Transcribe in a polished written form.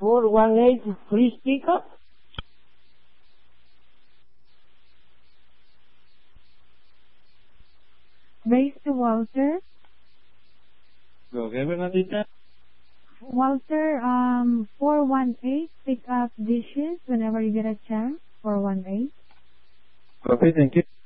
418, please speak up. Base to Walter. Go, give it natin na. Walter, 418, pick up dishes whenever you get a chance. 418. Okay, thank you.